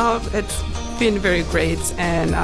It's been very great, and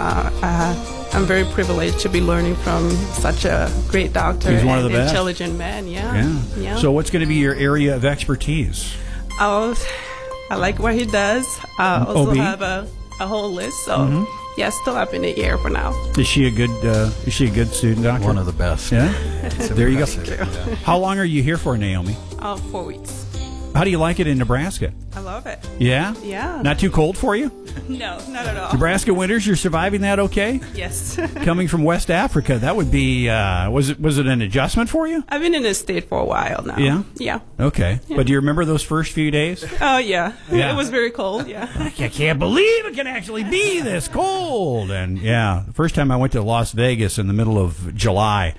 I'm very privileged to be learning from such a great doctor. He's one of the and best. Intelligent man, yeah. So what's going to be your area of expertise? I like what he does. I also OB? have a whole list, so yeah, still up in the air for now. Is she a good student doctor? One of the best. Yeah. There you go. Yeah. How long are you here for, Naomi? 4 weeks. How do you like it in Nebraska? I love it. Yeah? Yeah. Not too cold for you? No, not at all. Nebraska winters, you're surviving that okay? Yes. Coming from West Africa, that would be, was it an adjustment for you? I've been in this state for a while now. Yeah? Yeah. Okay. Yeah. But do you remember those first few days? Oh, yeah. Yeah. It was very cold, yeah. I can't believe it can actually be this cold. And yeah, the first time I went to Las Vegas in the middle of July.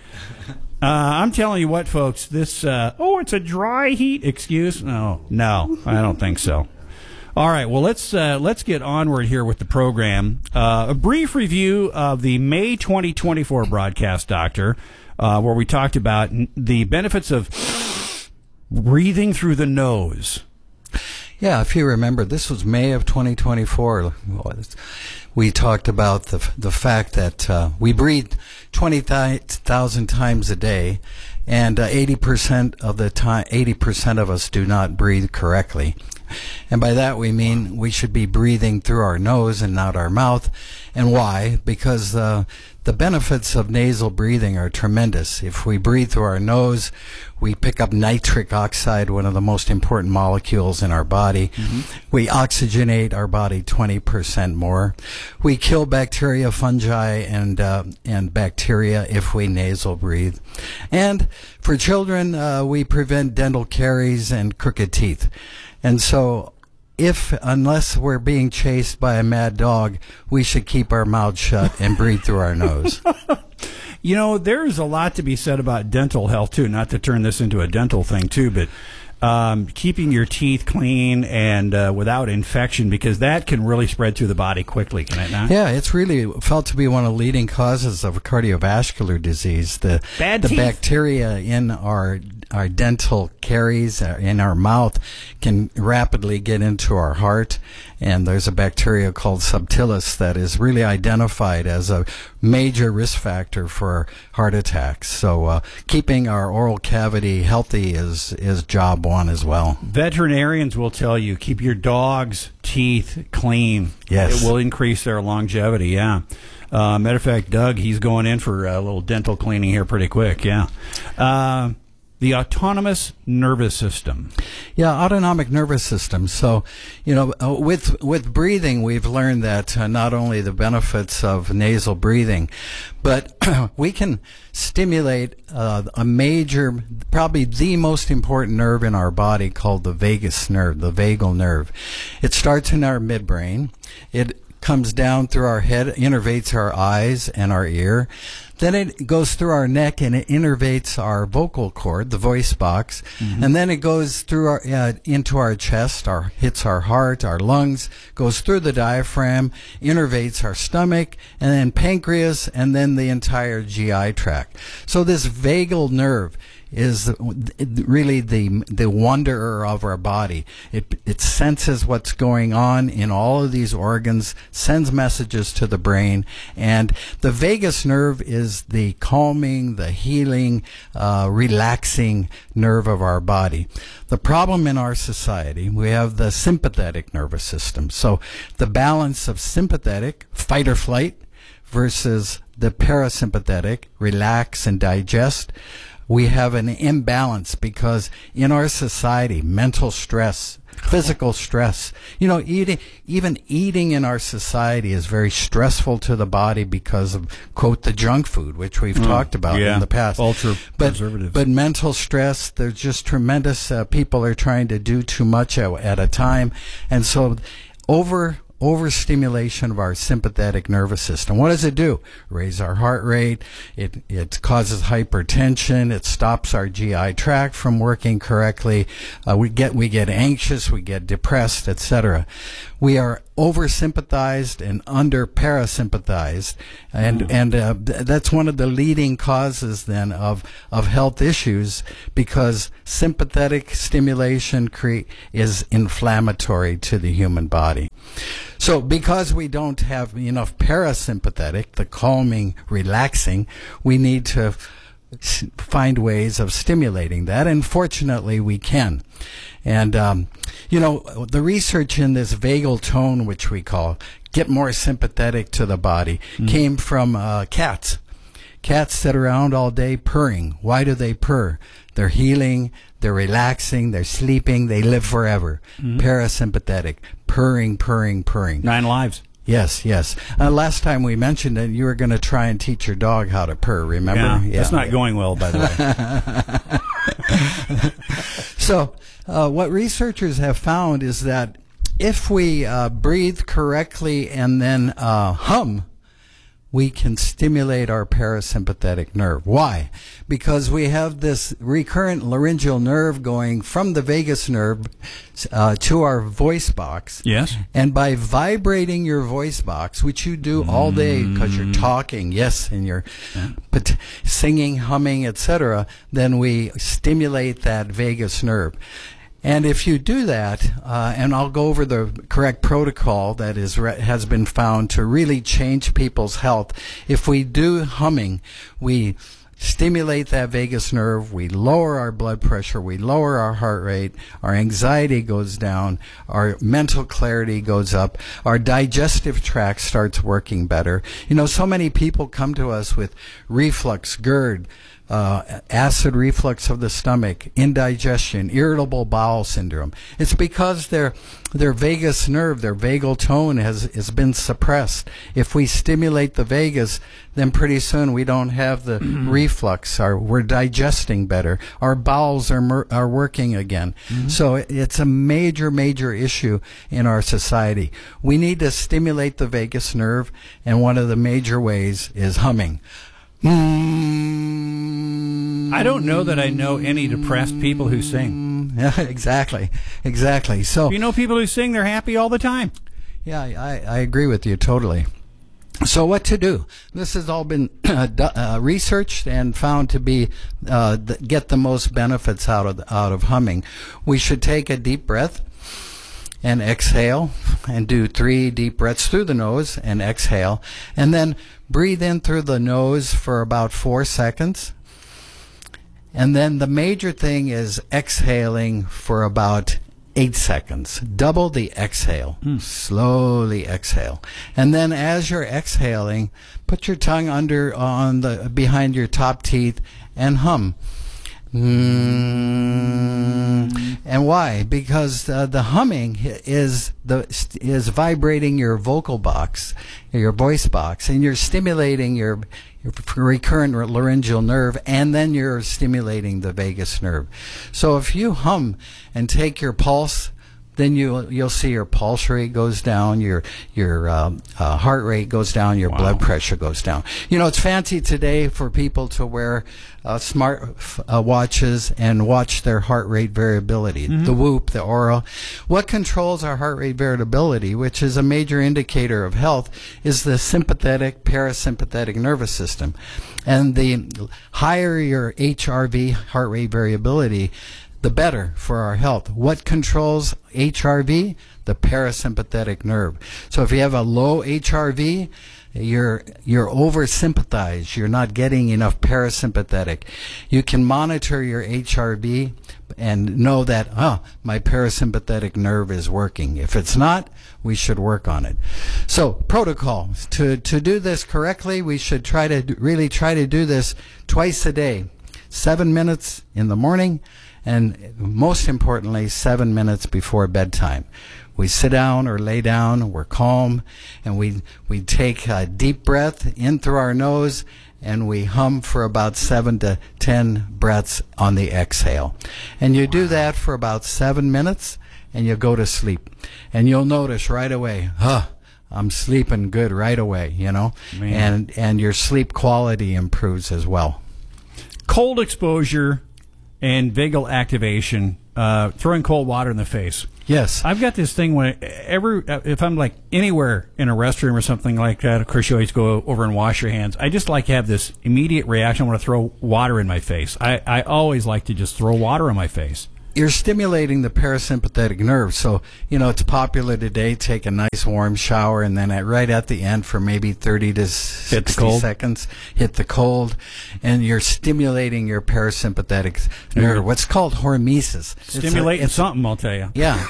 I'm telling you what, folks, this, it's a dry heat excuse. No, I don't think so. All right, well, let's get onward here with the program. A brief review of the May 2024 broadcast, Doctor, where we talked about the benefits of breathing through the nose. Yeah, if you remember, this was May of 2024. We talked about the fact that we breathe 20,000 times a day, and 80% of the time, 80% of us do not breathe correctly. And by that we mean we should be breathing through our nose and not our mouth. And why? Because the benefits of nasal breathing are tremendous. If we breathe through our nose, we pick up nitric oxide, one of the most important molecules in our body. We oxygenate our body 20% more. We kill bacteria, fungi, and bacteria if we nasal breathe. And for children, we prevent dental caries and crooked teeth. And so, unless we're being chased by a mad dog, we should keep our mouth shut and breathe through our nose. You know, there's a lot to be said about dental health, too, not to turn this into a dental thing, too, but keeping your teeth clean and without infection, because that can really spread through the body quickly, can it not? Yeah, it's really felt to be one of the leading causes of cardiovascular disease. The bacteria in our dental caries in our mouth can rapidly get into our heart, and there's a bacteria called Subtilis that is really identified as a major risk factor for heart attacks. So keeping our oral cavity healthy is job one as well. Veterinarians will tell you, keep your dog's teeth clean. Yes. It will increase their longevity, yeah. Matter of fact, Doug, he's going in for a little dental cleaning here pretty quick, yeah. The autonomous nervous system. Yeah, autonomic nervous system. So, with breathing, we've learned that not only the benefits of nasal breathing, but we can stimulate a major, probably the most important nerve in our body called the vagus nerve, the vagal nerve. It starts in our midbrain. It comes down through our head, innervates our eyes and our ear. Then it goes through our neck and it innervates our vocal cord, the voice box. And then it goes through into our chest, hits our heart, our lungs, goes through the diaphragm, innervates our stomach, and then pancreas, and then the entire GI tract. So this vagal nerve is really the wanderer of our body. It senses what's going on in all of these organs, sends messages to the brain, and the vagus nerve is the calming, the healing, relaxing nerve of our body. The problem in our society, we have the sympathetic nervous system. So the balance of sympathetic, fight or flight, versus the parasympathetic, relax and digest. We have an imbalance because in our society, mental stress, physical stress, even eating in our society is very stressful to the body because of, quote, the junk food, which we've talked about in the past. Ultra preservatives. But mental stress, there's just tremendous, people are trying to do too much at a time. And so overstimulation of our sympathetic nervous system. What does it do? Raise our heart rate. It causes hypertension. It stops our GI tract from working correctly. We get anxious. We get depressed, etc. We are oversympathized and under parasympathized, and that's one of the leading causes then of health issues, because sympathetic stimulation is inflammatory to the human body. So because we don't have enough parasympathetic, the calming, relaxing, we need to find ways of stimulating that, and fortunately we can. And the research in this vagal tone, which we call get more sympathetic to the body, came from cats. Cats sit around all day purring. Why do they purr? They're healing, they're relaxing, they're sleeping, they live forever. Parasympathetic, purring, purring, purring. 9 lives. Yes. Last time we mentioned it, you were going to try and teach your dog how to purr, remember? Yeah, that's not going well, by the way. So what researchers have found is that if we breathe correctly and then hum, we can stimulate our parasympathetic nerve. Why? Because we have this recurrent laryngeal nerve going from the vagus nerve to our voice box. Yes. And by vibrating your voice box, which you do all day because you're talking, yes, and you're singing, humming, etc., then we stimulate that vagus nerve. And if you do that, and I'll go over the correct protocol that has been found to really change people's health. If we do humming, we stimulate that vagus nerve, we lower our blood pressure, we lower our heart rate, our anxiety goes down, our mental clarity goes up, our digestive tract starts working better. So many people come to us with reflux, GERD, acid reflux of the stomach, indigestion, irritable bowel syndrome. It's because their vagus nerve, their vagal tone has been suppressed. If we stimulate the vagus, then pretty soon we don't have the reflux. We're digesting better. Our bowels are working again. So it's a major, major issue in our society. We need to stimulate the vagus nerve, and one of the major ways is humming. I don't know that I know any depressed people who sing. Yeah, exactly. So you know people who sing, they're happy all the time. Yeah, I agree with you totally. So what to do? This has all been researched and found to be get the most benefits out of humming. We should take a deep breath and exhale, and do 3 deep breaths through the nose and exhale, and then breathe in through the nose for about 4 seconds. And then the major thing is exhaling for about 8 seconds. Double the exhale. Slowly exhale. And then as you're exhaling, put your tongue behind your top teeth and hum. And why? Because the humming is vibrating your vocal box, your voice box, and you're stimulating your recurrent laryngeal nerve, and then you're stimulating the vagus nerve. So if you hum and take your pulse, then you'll see your pulse rate goes down, your heart rate goes down, your blood pressure goes down. It's fancy today for people to wear smart watches and watch their heart rate variability, the Whoop, the Oura. What controls our heart rate variability, which is a major indicator of health, is the sympathetic, parasympathetic nervous system. And the higher your HRV, heart rate variability, the better for our health. What controls HRV? The parasympathetic nerve. So if you have a low HRV, you're oversympathized. You're not getting enough parasympathetic. You can monitor your HRV and know that, my parasympathetic nerve is working. If it's not, we should work on it. So protocol. To do this correctly, we should really try to do this twice a day. 7 minutes in the morning, and most importantly, 7 minutes before bedtime. We sit down or lay down, we're calm, and we take a deep breath in through our nose, and we hum for about 7 to 10 breaths on the exhale. And you do that for about 7 minutes, and you go to sleep. And you'll notice right away, I'm sleeping good right away, and your sleep quality improves as well. Cold exposure and vagal activation, throwing cold water in the face. Yes. I've got this thing if I'm like anywhere in a restroom or something like that, of course you always go over and wash your hands. I just like to have this immediate reaction. I want to throw water in my face. I always like to just throw water in my face. you're stimulating the parasympathetic nerve. So, it's popular today, take a nice warm shower and then right at the end for maybe 30 to 60 seconds, hit the cold, and you're stimulating your parasympathetic nerve. What's called hormesis. Stimulating something, I'll tell you. Yeah.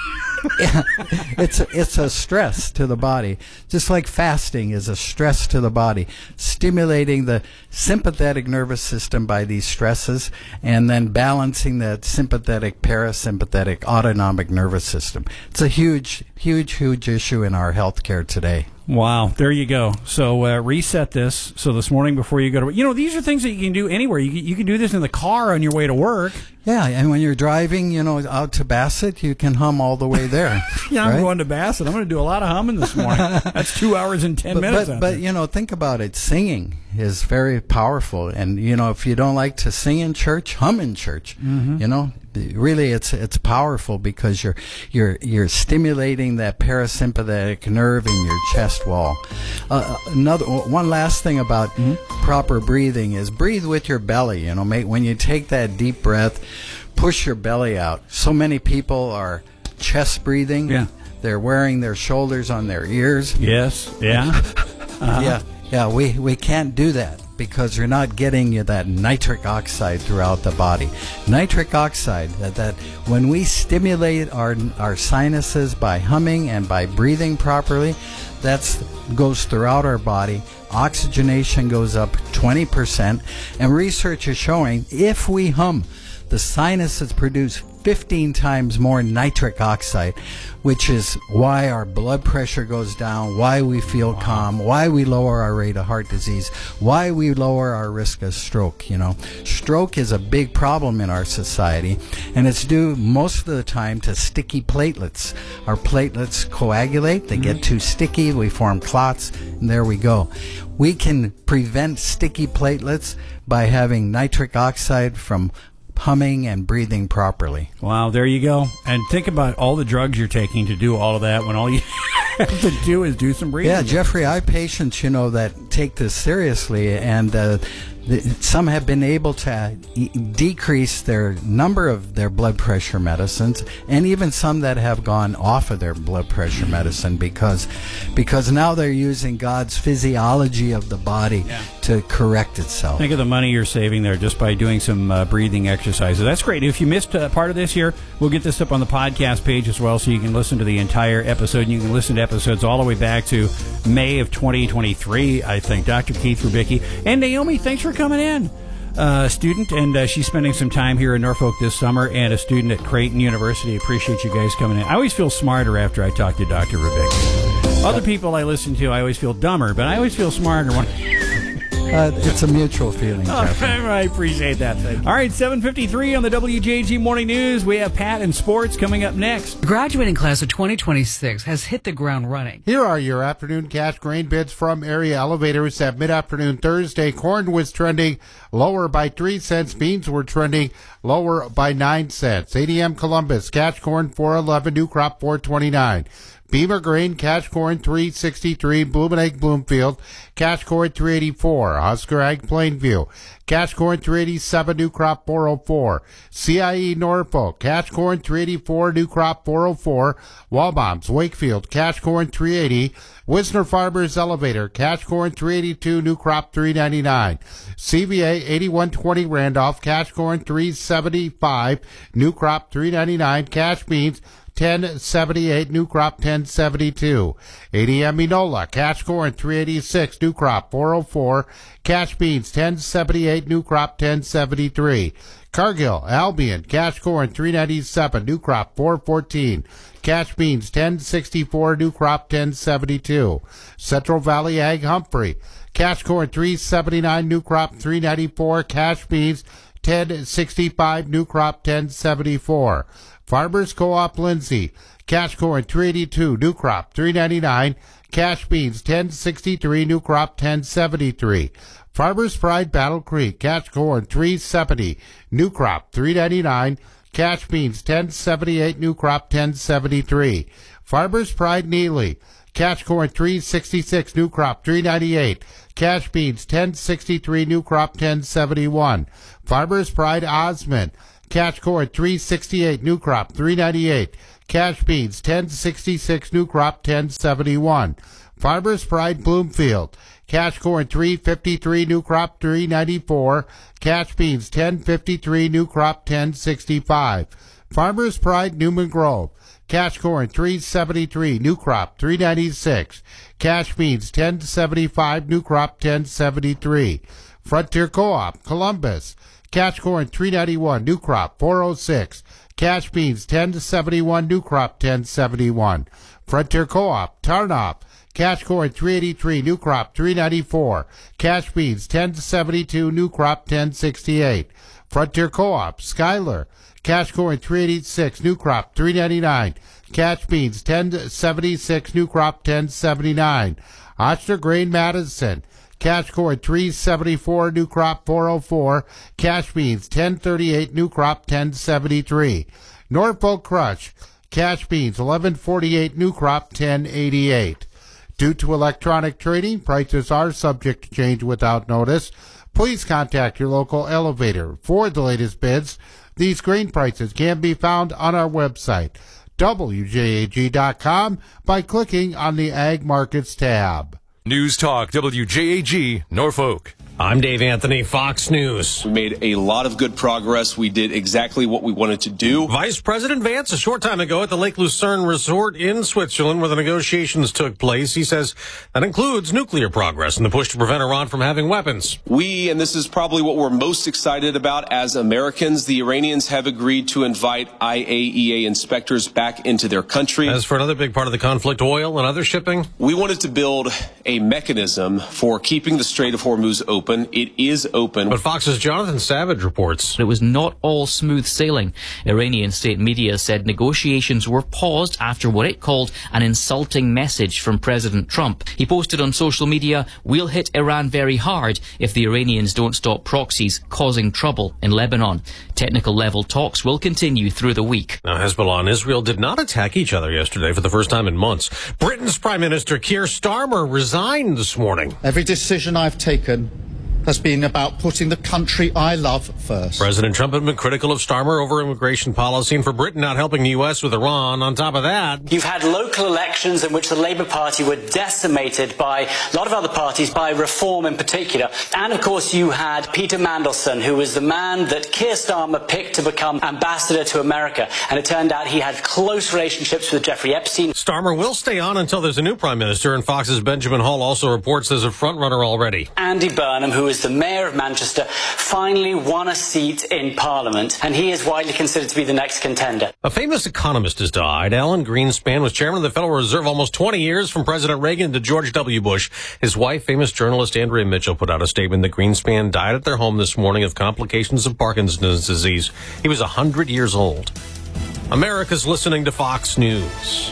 It's a stress to the body, just like fasting is a stress to the body, stimulating the sympathetic nervous system by these stresses and then balancing that sympathetic parasympathetic autonomic nervous system. It's a huge issue in our healthcare today. Wow, there you go. So reset this. So this morning before you go to work, these are things that you can do anywhere. You can do this in the car on your way to work. Yeah, and when you're driving, out to Bassett, you can hum all the way there. Yeah, I'm right? going to Bassett. I'm going to do a lot of humming this morning. That's 2 hours and 10 minutes. But think about it. Singing is very powerful. And, if you don't like to sing in church, hum in church. Mm-hmm. Really, it's powerful because you're stimulating that parasympathetic nerve in your chest wall. One last thing about proper breathing is breathe with your belly. When you take that deep breath, push your belly out. So many people are chest breathing. Yeah. They're wearing their shoulders on their ears. Yes. Yeah. Uh-huh. Yeah. We can't do that, because you're not getting that nitric oxide throughout the body. Nitric oxide, that when we stimulate our sinuses by humming and by breathing properly, that goes throughout our body. Oxygenation goes up 20%, and research is showing if we hum, the sinuses produce 15 times more nitric oxide, which is why our blood pressure goes down, why we feel calm, why we lower our rate of heart disease, why we lower our risk of stroke. Stroke is a big problem in our society, and it's due most of the time to sticky platelets. Our platelets coagulate, they get too sticky, we form clots, and there we go. We can prevent sticky platelets by having nitric oxide from humming and breathing properly. Wow, there you go. And think about all the drugs you're taking to do all of that when all you have to do is do some breathing. Yeah, Jeffrey, I have patients, that take this seriously, and some have been able to decrease their number of their blood pressure medicines, and even some that have gone off of their blood pressure medicine because now they're using God's physiology of the body to correct itself. Think of the money you're saving there just by doing some breathing exercises. That's great. If you missed part of this here, we'll get this up on the podcast page as well, so you can listen to the entire episode. And you can listen to episodes all the way back to May of 2023, I think. Dr. Keith Rubicki. And Naomi, thanks for coming in. Student, and she's spending some time here in Norfolk this summer, and a student at Creighton University. Appreciate you guys coming in. I always feel smarter after I talk to Dr. Rubicki. Other people I listen to, I always feel dumber, but I always feel smarter when it's a mutual feeling. I appreciate that. All right, 7:53 on the WJG Morning News. We have Pat and Sports coming up next. The graduating class of 2026 has hit the ground running. Here are your afternoon cash grain bids from Area Elevators. At mid-afternoon Thursday, corn was trending lower by 3 cents. Beans were trending lower by 9 cents. ADM Columbus, cash corn $4.11, new crop $4.29. Beamer Grain, cash corn $3.63. Bloomington Bloomfield, cash corn $3.84. Husker Ag Plainview, cash corn $3.87, new crop $4.04. CIE Norfolk, cash corn $3.84, new crop $4.04. Walbombs Wakefield, cash corn $3.80. Wisner Farmers Elevator, cash corn $3.82, new crop $3.99. CVA 8120 Randolph, cash corn $3.75, new crop $3.99. Cash beans $10.78, new crop $10.72. ADM Enola, cash corn $3.86, new crop $4.04. Cash beans $10.78, new crop $10.73. Cargill, Albion, cash corn $3.97, new crop $4.14. Cash beans $10.64, new crop $10.72. Central Valley Ag Humphrey, cash corn $3.79, new crop $3.94. Cash beans $10.65, new crop $10.74. Farmers Co-op Lindsay, cash corn $3.82, new crop $3.99. Cash beans $10.63, new crop $10.73. Farmers Pride Battle Creek, cash corn $3.70, new crop $3.99. Cash beans $10.78, new crop $10.73. Farmers Pride Neely, cash corn $3.66, new crop $3.98. Cash beans $10.63, new crop $10.71. Farmers Pride Osmond, Cash corn $3.68, new crop $3.98. Cash beans $10.66, new crop $10.71. Farmers Pride Bloomfield. Cash corn $3.53, new crop $3.94. Cash beans $10.53, new crop $10.65. Farmers Pride Newman Grove. Cash corn $3.73, new crop $3.96. Cash beans $10.75, new crop $10.73. Frontier Co-op Columbus. Cash corn $3.91, new crop $4.06. Cash beans $10.71, new crop $10.71. Frontier Co-op Tarnoff. Cash corn $3.83, new crop $3.94. Cash beans $10.72, new crop $10.68. Frontier Co-op Schuyler. Cash corn $3.86, new crop $3.99. Cash beans $10.76, new crop $10.79. Ochsner Grain Madison. Cash corn $3.74, new crop $4.04. Cash beans $10.38, new crop $10.73. Norfolk Crush. Cash beans $11.48, new crop $10.88. Due to electronic trading, prices are subject to change without notice. Please contact your local elevator for the latest bids. These grain prices can be found on our website, WJAG.com, by clicking on the Ag Markets tab. News Talk WJAG, Norfolk. I'm Dave Anthony, Fox News. We made a lot of good progress. We did exactly what we wanted to do. Vice President Vance, a short time ago at the Lake Lucerne Resort in Switzerland where the negotiations took place, he says that includes nuclear progress and the push to prevent Iran from having weapons. We, and this is probably what we're most excited about as Americans, the Iranians have agreed to invite IAEA inspectors back into their country. As for another big part of the conflict, oil and other shipping? We wanted to build a mechanism for keeping the Strait of Hormuz open. It is open. But Fox's Jonathan Savage reports it was not all smooth sailing. Iranian state media said negotiations were paused after what it called an insulting message from President Trump. He posted on social media, "We'll hit Iran very hard if the Iranians don't stop proxies causing trouble in Lebanon." Technical level talks will continue through the week. Now, Hezbollah and Israel did not attack each other yesterday for the first time in months. Britain's Prime Minister Keir Starmer resigned this morning. Every decision I've taken has been about putting the country I love first. President Trump had been critical of Starmer over immigration policy and for Britain not helping the U.S. with Iran. On top of that, you've had local elections in which the Labour Party were decimated by a lot of other parties, by Reform in particular. And, of course, you had Peter Mandelson, who was the man that Keir Starmer picked to become ambassador to America. And it turned out he had close relationships with Jeffrey Epstein. Starmer will stay on until there's a new prime minister, and Fox's Benjamin Hall also reports there's a front-runner already. Andy Burnham, who is the mayor of Manchester, finally won a seat in Parliament, and he is widely considered to be the next contender. A famous economist has died. Alan Greenspan was chairman of the Federal Reserve almost 20 years, from President Reagan to George W. Bush. His wife, famous journalist Andrea Mitchell, put out a statement that Greenspan died at their home this morning of complications of Parkinson's disease. He was 100 years old. America's listening to Fox News.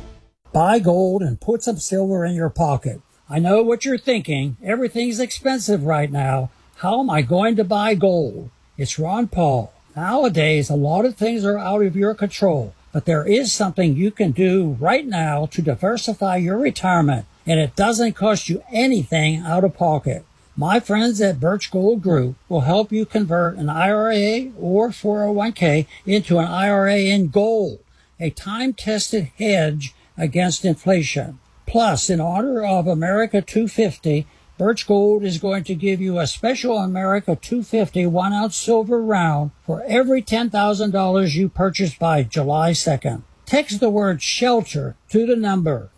Buy gold and put some silver in your pocket. I know what you're thinking. Everything's expensive right now. How am I going to buy gold? It's Ron Paul. Nowadays, a lot of things are out of your control, but there is something you can do right now to diversify your retirement, and it doesn't cost you anything out of pocket. My friends at Birch Gold Group will help you convert an IRA or 401k into an IRA in gold, a time-tested hedge against inflation. Plus, in honor of America 250, Birch Gold is going to give you a special America 250 1-ounce silver round for every $10,000 you purchase by July 2nd. Text the word SHELTER to the number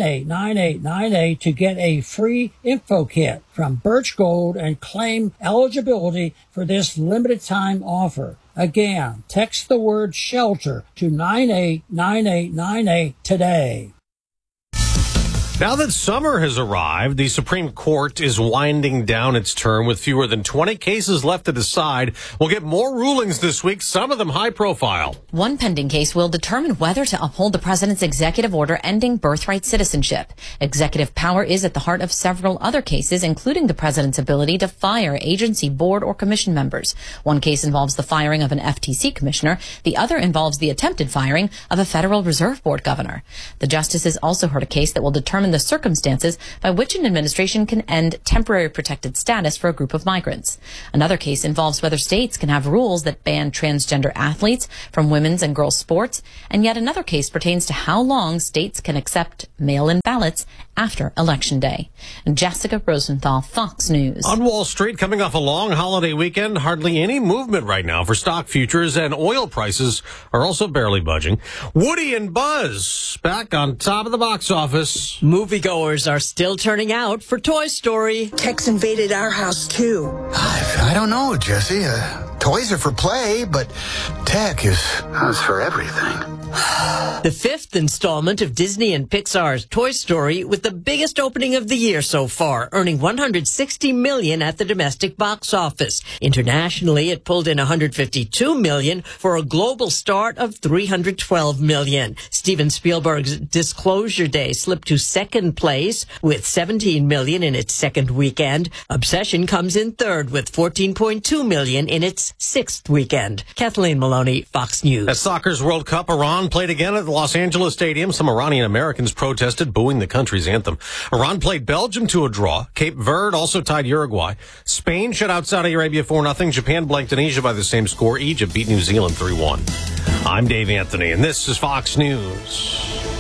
989898 to get a free info kit from Birch Gold and claim eligibility for this limited time offer. Again, text the word SHELTER to 989898 today. Now that summer has arrived, the Supreme Court is winding down its term with fewer than 20 cases left to decide. We'll get more rulings this week, some of them high profile. One pending case will determine whether to uphold the president's executive order ending birthright citizenship. Executive power is at the heart of several other cases, including the president's ability to fire agency, board, or commission members. One case involves the firing of an FTC commissioner. The other involves the attempted firing of a Federal Reserve Board governor. The justices also heard a case that will determine determine the circumstances by which an administration can end temporary protected status for a group of migrants. Another case involves whether states can have rules that ban transgender athletes from women's and girls' sports, and yet another case pertains to how long states can accept mail-in ballots after Election Day. Jessica Rosenthal, Fox News. On Wall Street, coming off a long holiday weekend, hardly any movement right now for stock futures, and oil prices are also barely budging. Woody and Buzz back on top of the box office. Moviegoers are still turning out for Toy Story. Tech's invaded our house, too. I don't know, Jesse. Toys are for play, but tech is for everything. The fifth installment of Disney and Pixar's Toy Story with the biggest opening of the year so far, earning $160 million at the domestic box office. Internationally, it pulled in $152 million for a global start of $312 million. Steven Spielberg's Disclosure Day slipped to second place with $17 million in its second weekend. Obsession comes in third with $14.2 million in its sixth weekend. Kathleen Maloney, Fox News. At Soccer's World Cup, Iran played again at the Los Angeles Stadium. Some Iranian Americans protested, booing the country's anthem. Iran played Belgium to a draw. Cape Verde also tied Uruguay. Spain shut out Saudi Arabia 4-0. Japan blanked Tunisia by the same score. Egypt beat New Zealand 3-1. I'm Dave Anthony, and this is Fox News.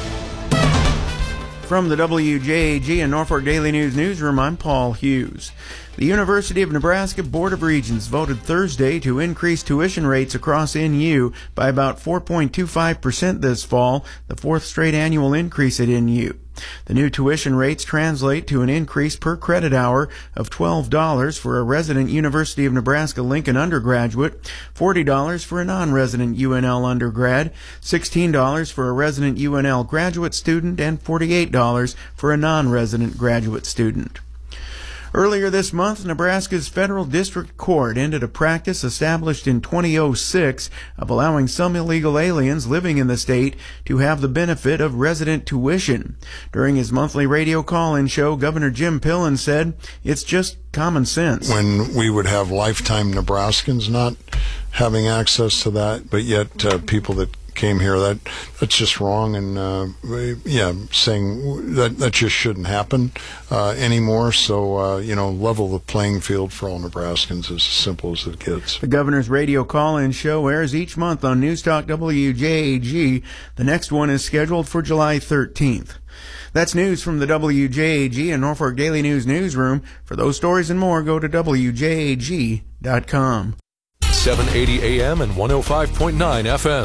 From the WJAG and Norfolk Daily News newsroom, I'm Paul Hughes. The University of Nebraska Board of Regents voted Thursday to increase tuition rates across NU by about 4.25% this fall, the fourth straight annual increase at NU. The new tuition rates translate to an increase per credit hour of $12 for a resident University of Nebraska-Lincoln undergraduate, $40 for a non-resident UNL undergrad, $16 for a resident UNL graduate student, and $48 for a non-resident graduate student. Earlier this month, Nebraska's Federal District Court ended a practice established in 2006 of allowing some illegal aliens living in the state to have the benefit of resident tuition. During his monthly radio call-in show, Governor Jim Pillen said, "It's just common sense." When we would have lifetime Nebraskans not having access to that, but yet people that came here, that's just wrong, and saying that just shouldn't happen anymore. So level the playing field for all Nebraskans is as simple as it gets. The governor's radio call-in show airs each month on Newstalk WJAG. The next one is scheduled for July 13th. That's news from the WJAG and Norfolk Daily News newsroom. For those stories and more, go to WJAG.com. 780 AM and 105.9 FM.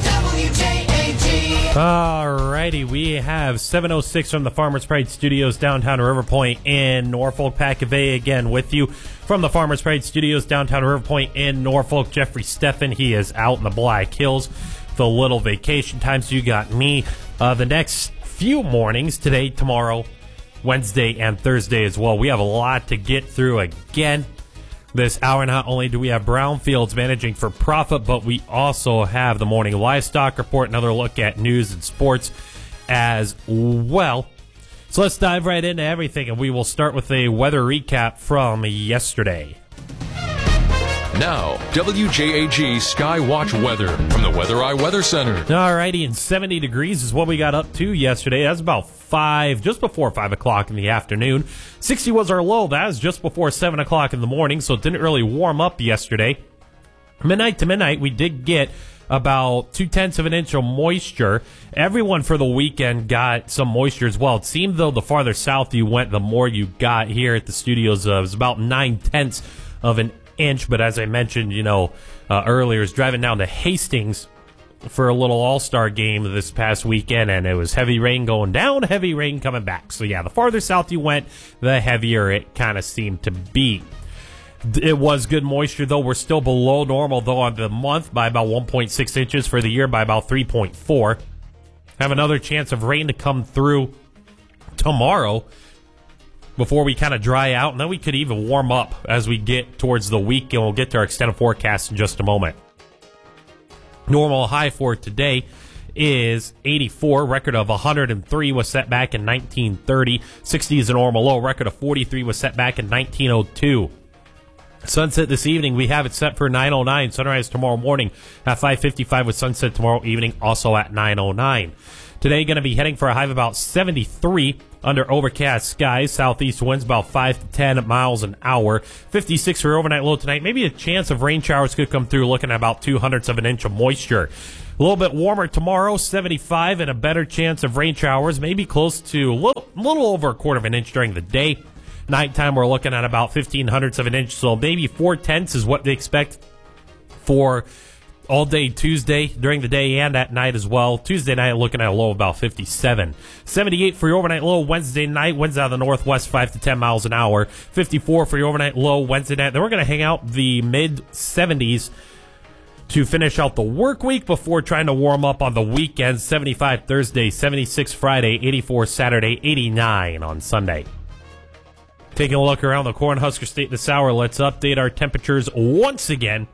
Alrighty, we have 7:06 from the Farmers Pride Studios downtown River Point in Norfolk. Pat Cavey again with you from the Farmers Pride Studios downtown River Point in Norfolk. Jeffrey Steffen, he is out in the Black Hills for a little vacation time, so you got me. The next few mornings, today, tomorrow, Wednesday, and Thursday as well, we have a lot to get through again. This hour, not only do we have Brownfields managing for profit, but we also have the morning livestock report, another look at news and sports as well. So let's dive right into everything, and we will start with a weather recap from yesterday. Now, WJAG Skywatch weather from the Weather Eye Weather Center. Alrighty, and 70 degrees is what we got up to yesterday. That's about just before 5 o'clock in the afternoon. 60 was our low. That was just before 7 o'clock in the morning, so it didn't really warm up yesterday. Midnight to midnight, we did get about 0.2 of an inch of moisture. Everyone for the weekend got some moisture as well. It seemed, though, the farther south you went, the more you got. Here at the studios. It was about 0.9 of an inch, but as I mentioned, earlier, is driving down to Hastings for a little all-star game this past weekend, and it was heavy rain going down, heavy rain coming back. So yeah, the farther south you went, the heavier it kind of seemed to be. It was good moisture, though. We're still below normal, though, on the month by about 1.6 inches, for the year by about 3.4. Have another chance of rain to come through tomorrow before we kind of dry out, and then we could even warm up as we get towards the week, and we'll get to our extended forecast in just a moment. Normal high for today is 84. Record of 103 was set back in 1930. 60 is a normal low. Record of 43 was set back in 1902. Sunset this evening, we have it set for 9:09. Sunrise tomorrow morning at 5:55 with sunset tomorrow evening, also at 9:09. Today, going to be heading for a high of about 73 under overcast skies. Southeast winds about 5 to 10 miles an hour. 56 for your overnight low tonight. Maybe a chance of rain showers could come through, looking at about 0.02 of an inch of moisture. A little bit warmer tomorrow, 75, and a better chance of rain showers, maybe close to a little over 1/4 of an inch during the day. Nighttime, we're looking at about 0.15 of an inch, so maybe 0.4 is what they expect for all day Tuesday, during the day and at night as well. Tuesday night, looking at a low of about 57. 78 for your overnight low Wednesday night. Winds out of the northwest, 5 to 10 miles an hour. 54 for your overnight low Wednesday night. Then we're going to hang out the mid-70s to finish out the work week before trying to warm up on the weekend. 75 Thursday, 76 Friday, 84 Saturday, 89 on Sunday. Taking a look around the Cornhusker State this hour, let's update our temperatures once again.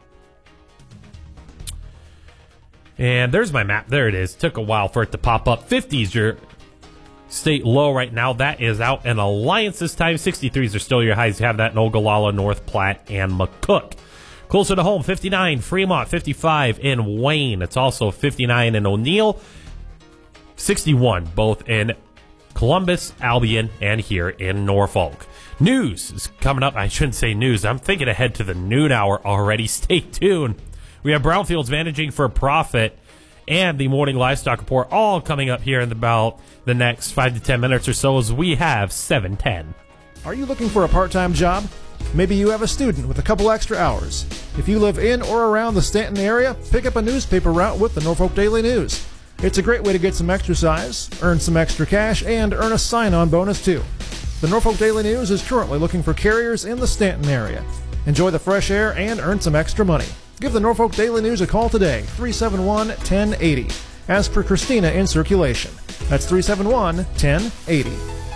And there's my map. There it is. Took a while for it to pop up. 50s your state low right now. That is out in Alliance this time. 63s are still your highs. You have that in Ogallala, North Platte, and McCook. Closer to home, 59 Fremont, 55 in Wayne. It's also 59 in O'Neill, 61 both in Columbus, Albion, and here in Norfolk. News is coming up. I shouldn't say news. I'm thinking ahead to the noon hour already. Stay tuned. We have Brownfields Managing for Profit and the Morning Livestock Report all coming up here in about the next 5 to 10 minutes or so as we have 7:10. Are you looking for a part-time job? Maybe you have a student with a couple extra hours. If you live in or around the Stanton area, pick up a newspaper route with the Norfolk Daily News. It's a great way to get some exercise, earn some extra cash, and earn a sign-on bonus too. The Norfolk Daily News is currently looking for carriers in the Stanton area. Enjoy the fresh air and earn some extra money. Give the Norfolk Daily News a call today, 371-1080. As per Christina in circulation. That's 371-1080.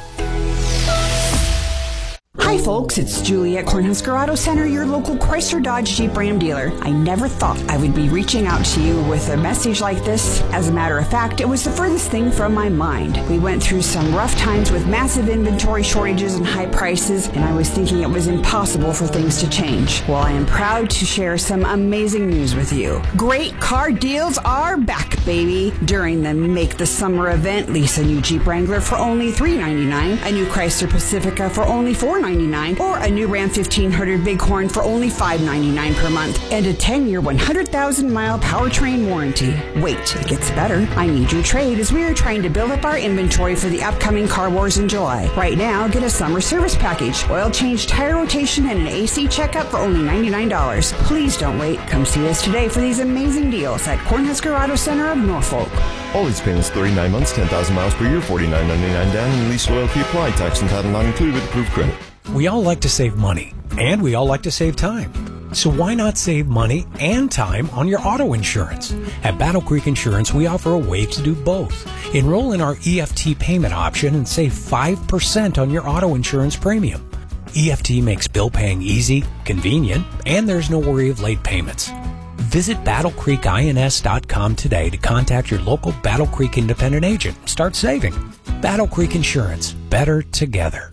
Hi folks, it's Julie at Cornhusker Auto Center, your local Chrysler Dodge Jeep Ram dealer. I never thought I would be reaching out to you with a message like this. As a matter of fact, it was the furthest thing from my mind. We went through some rough times with massive inventory shortages and high prices, and I was thinking it was impossible for things to change. Well, I am proud to share some amazing news with you. Great car deals are back, baby. During the Make the Summer event, lease a new Jeep Wrangler for only $399, a new Chrysler Pacifica for only $499, or a new Ram 1500 Bighorn for only $599 per month, and a 10-year, 100,000-mile powertrain warranty. Wait, it gets better. I need your trade as we are trying to build up our inventory for the upcoming car wars in July. Right now, get a summer service package, oil change, tire rotation, and an AC checkup for only $99. Please don't wait. Come see us today for these amazing deals at Cornhusker Auto Center of Norfolk. All lease payments 39 months, 10,000 miles per year, $49.99 down, and lease loyalty applied. Tax and title not included with approved credit. We all like to save money, and we all like to save time. So why not save money and time on your auto insurance? At Battle Creek Insurance, we offer a way to do both. Enroll in our EFT payment option and save 5% on your auto insurance premium. EFT makes bill paying easy, convenient, and there's no worry of late payments. Visit BattleCreekINS.com today to contact your local Battle Creek independent agent. Start saving. Battle Creek Insurance. Better together.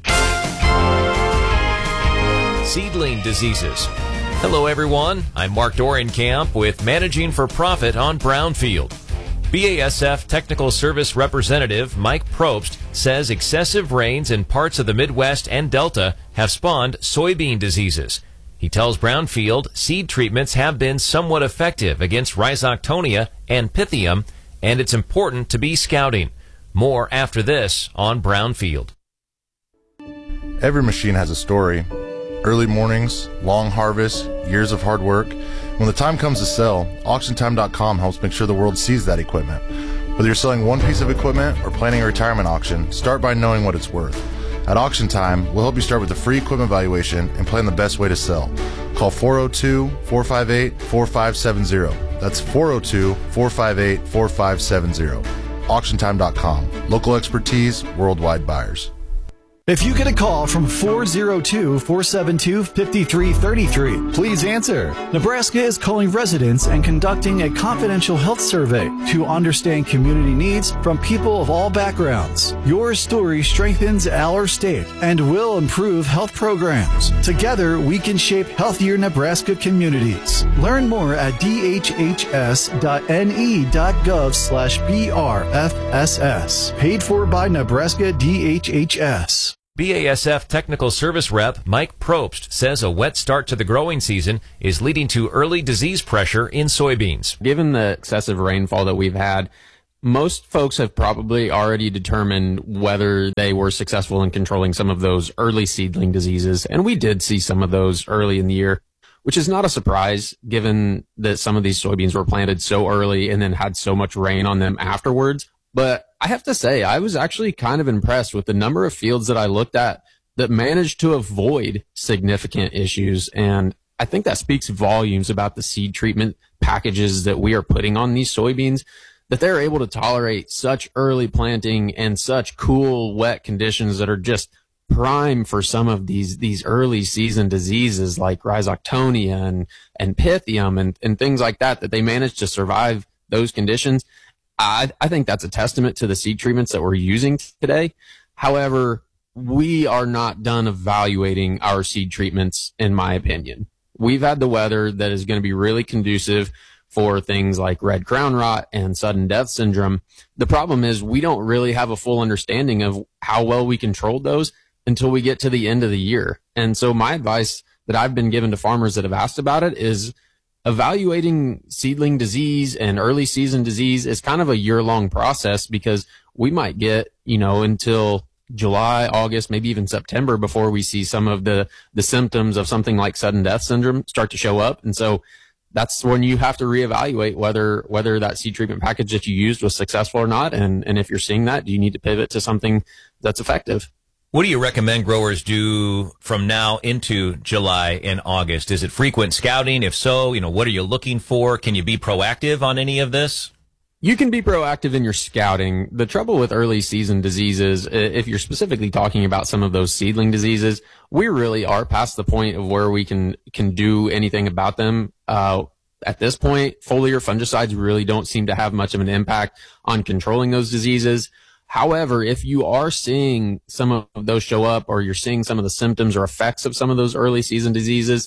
Seedling diseases. Hello everyone, I'm Mark Dorenkamp with Managing for Profit on Brownfield. BASF Technical Service Representative Mike Probst says excessive rains in parts of the Midwest and Delta have spawned soybean diseases. He tells Brownfield seed treatments have been somewhat effective against Rhizoctonia and Pythium, and it's important to be scouting. More after this on Brownfield. Every machine has a story. Early mornings, long harvests, years of hard work. When the time comes to sell, AuctionTime.com helps make sure the world sees that equipment. Whether you're selling one piece of equipment or planning a retirement auction, start by knowing what it's worth. At Auction Time, we'll help you start with a free equipment valuation and plan the best way to sell. Call 402-458-4570. That's 402-458-4570. AuctionTime.com. Local expertise, worldwide buyers. If you get a call from 402-472-5333, please answer. Nebraska is calling residents and conducting a confidential health survey to understand community needs from people of all backgrounds. Your story strengthens our state and will improve health programs. Together, we can shape healthier Nebraska communities. Learn more at dhhs.ne.gov/BRFSS. Paid for by Nebraska DHHS. BASF Technical Service Rep Mike Probst says a wet start to the growing season is leading to early disease pressure in soybeans. Given the excessive rainfall that we've had, most folks have probably already determined whether they were successful in controlling some of those early seedling diseases, and we did see some of those early in the year, which is not a surprise given that some of these soybeans were planted so early and then had so much rain on them afterwards. But I have to say, I was actually kind of impressed with the number of fields that I looked at that managed to avoid significant issues. And I think that speaks volumes about the seed treatment packages that we are putting on these soybeans, that they're able to tolerate such early planting and such cool, wet conditions that are just prime for some of these early season diseases like Rhizoctonia and Pythium and things like that they managed to survive those conditions. I think that's a testament to the seed treatments that we're using today. However, we are not done evaluating our seed treatments, in my opinion. We've had the weather that is going to be really conducive for things like red crown rot and sudden death syndrome. The problem is we don't really have a full understanding of how well we controlled those until we get to the end of the year. And so my advice that I've been given to farmers that have asked about it is evaluating seedling disease and early season disease is kind of a year-long process, because we might get, until July, August, maybe even September before we see some of the symptoms of something like sudden death syndrome start to show up. And so that's when you have to reevaluate whether that seed treatment package that you used was successful or not. And if you're seeing that, do you need to pivot to something that's effective? What do you recommend growers do from now into July and August? Is it frequent scouting? If so, what are you looking for? Can you be proactive on any of this? You can be proactive in your scouting. The trouble with early season diseases, if you're specifically talking about some of those seedling diseases, we really are past the point of where we can do anything about them. At this point, foliar fungicides really don't seem to have much of an impact on controlling those diseases. However, if you are seeing some of those show up, or you're seeing some of the symptoms or effects of some of those early season diseases,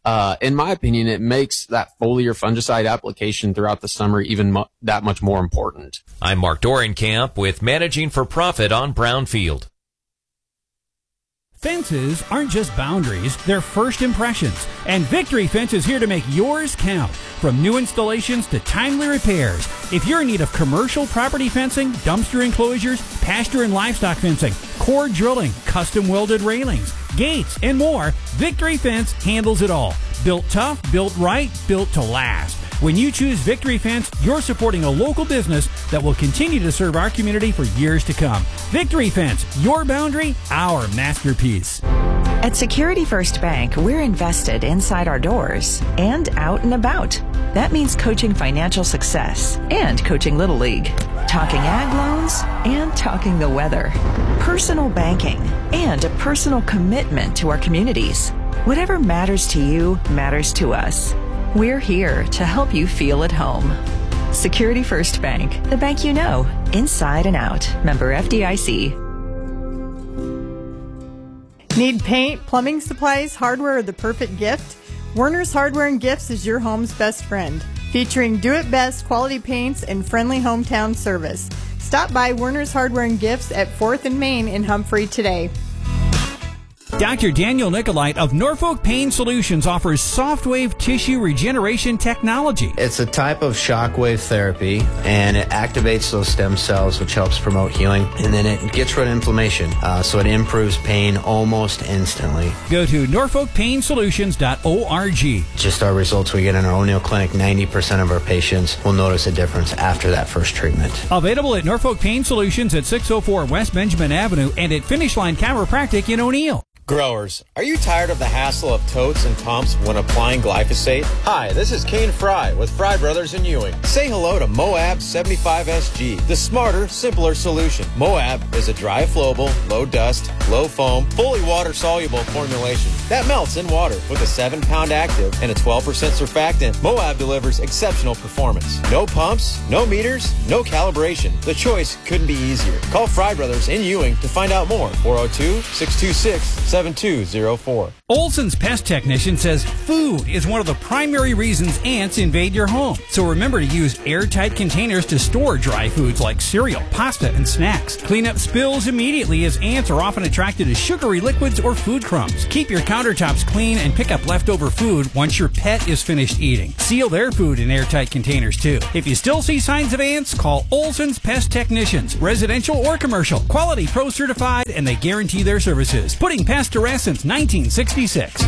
in my opinion, it makes that foliar fungicide application throughout the summer even that much more important. I'm Mark Dorenkamp with Managing for Profit on Brownfield. Fences aren't just boundaries, they're first impressions. And Victory Fence is here to make yours count. From new installations to timely repairs. If you're in need of commercial property fencing, dumpster enclosures, pasture and livestock fencing, cord drilling, custom welded railings, gates, and more, Victory Fence handles it all. Built tough, built right, built to last. When you choose Victory Fence, you're supporting a local business that will continue to serve our community for years to come. Victory Fence, your boundary, our masterpiece. At Security First Bank, we're invested inside our doors and out and about. That means coaching financial success and coaching Little League, talking ag loans and talking the weather, personal banking, and a personal commitment to our communities. Whatever matters to you matters to us. We're here to help you feel at home. Security First Bank, the bank you know, inside and out. Member FDIC. Need paint, plumbing supplies, hardware, or the perfect gift? Werner's Hardware and Gifts is your home's best friend, featuring do-it-best quality paints and friendly hometown service. Stop by Werner's Hardware and Gifts at 4th and Main in Humphrey today. Dr. Daniel Nicolite of Norfolk Pain Solutions offers soft-wave tissue regeneration technology. It's a type of shockwave therapy, and it activates those stem cells, which helps promote healing, and then it gets rid of inflammation, so it improves pain almost instantly. Go to norfolkpainsolutions.org. Just our results we get in our O'Neill Clinic, 90% of our patients will notice a difference after that first treatment. Available at Norfolk Pain Solutions at 604 West Benjamin Avenue and at Finish Line Chiropractic in O'Neill. Growers, are you tired of the hassle of totes and pumps when applying glyphosate? Hi, this is Kane Fry with Fry Brothers in Ewing. Say hello to Moab 75SG, the smarter, simpler solution. Moab is a dry flowable, low dust, low foam, fully water-soluble formulation that melts in water with a 7-pound active and a 12% surfactant. Moab delivers exceptional performance. No pumps, no meters, no calibration. The choice couldn't be easier. Call Fry Brothers in Ewing to find out more. 402-626-7204. Olson's Pest Technician says food is one of the primary reasons ants invade your home. So remember to use airtight containers to store dry foods like cereal, pasta, and snacks. Clean up spills immediately, as ants are often attracted to sugary liquids or food crumbs. Keep your countertops clean and pick up leftover food once your pet is finished eating. Seal their food in airtight containers too. If you still see signs of ants, call Olson's Pest Technicians. Residential or commercial. Quality Pro certified, and they guarantee their services. Putting pest to rest since 1966.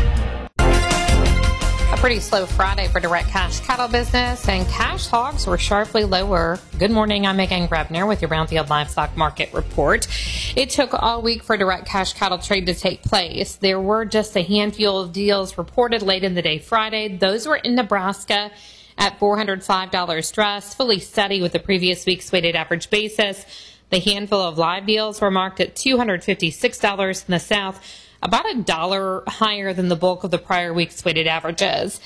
A pretty slow Friday for direct cash cattle business, and cash hogs were sharply lower. Good morning, I'm Megan Grebner with your Brownfield Livestock Market Report. It took all week for direct cash cattle trade to take place. There were just a handful of deals reported late in the day Friday. Those were in Nebraska at $405 dressed, fully steady with the previous week's weighted average basis. The handful of live deals were marked at $256 in the South, about $1 higher than the bulk of the prior week's weighted averages.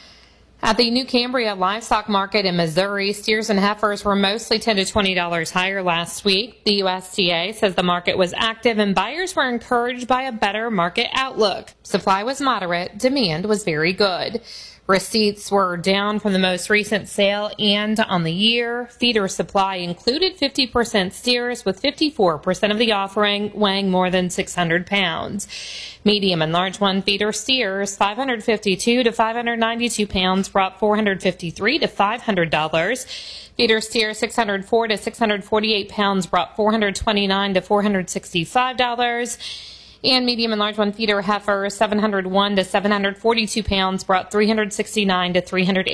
At the New Cambria livestock market in Missouri, steers and heifers were mostly $10 to $20 higher last week. The USDA says the market was active and buyers were encouraged by a better market outlook. Supply was moderate, demand was very good. Receipts were down from the most recent sale and on the year. Feeder supply included 50% steers, with 54% of the offering weighing more than 600 pounds. Medium and large one feeder steers, 552 to 592 pounds, brought $453 to $500. Feeder steers, 604 to 648 pounds, brought $429 to $465. And medium and large one feeder heifer, 701 to 742 pounds, brought $369 to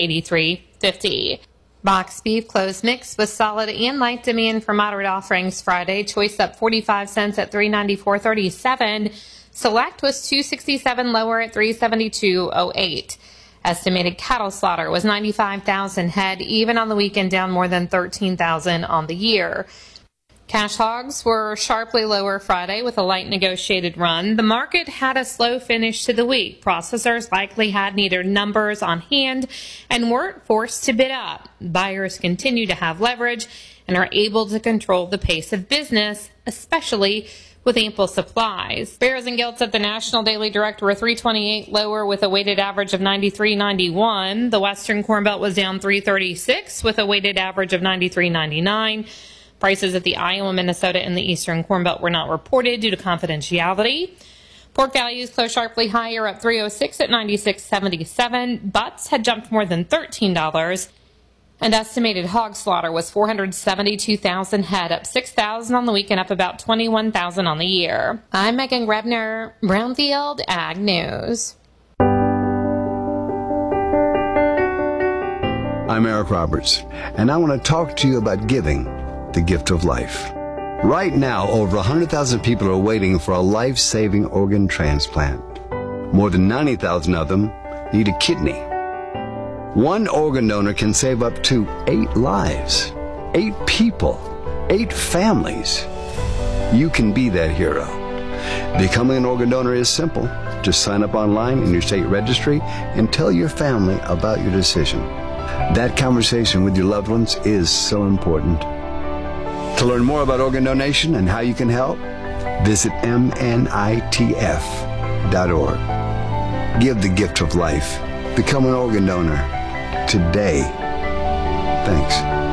$383.50. Box beef closed mix with solid and light demand for moderate offerings Friday. Choice up 45 cents at $394.37. Select was $267 lower at $372.08. Estimated cattle slaughter was 95,000 head, even on the weekend, down more than 13,000 on the year. Cash hogs were sharply lower Friday with a light negotiated run. The market had a slow finish to the week. Processors likely had neither numbers on hand and weren't forced to bid up. Buyers continue to have leverage and are able to control the pace of business, especially with ample supplies. Bears and gilts at the National Daily Direct were $3.28 lower with a weighted average of 93.91. The Western Corn Belt was down $3.36 with a weighted average of 93.99. Prices at the Iowa, Minnesota, and the Eastern Corn Belt were not reported due to confidentiality. Pork values closed sharply higher, up $3.06 at $96.77. Butts had jumped more than $13. And estimated hog slaughter was 472,000 head, up 6,000 on the week and up about 21,000 on the year. I'm Megan Grebner, Brownfield Ag News. I'm Eric Roberts, and I want to talk to you about giving, the gift of life. Right now, over 100,000 people are waiting for a life-saving organ transplant. More than 90,000 of them need a kidney. One organ donor can save up to 8 lives, 8 people, 8 families. You can be that hero. Becoming an organ donor is simple. Just sign up online in your state registry and tell your family about your decision. That conversation with your loved ones is so important. To learn more about organ donation and how you can help, visit mnitf.org. Give the gift of life. Become an organ donor today. Thanks.